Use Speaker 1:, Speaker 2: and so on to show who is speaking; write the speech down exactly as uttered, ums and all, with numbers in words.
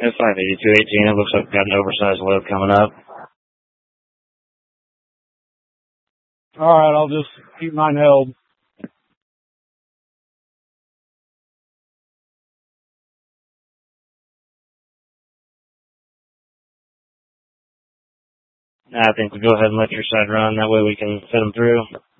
Speaker 1: It's five eighty-two eighteen. It looks like we've got an oversized load coming up.
Speaker 2: All right, I'll just keep mine held.
Speaker 1: I think we go ahead and let your side run. That way we can fit them through.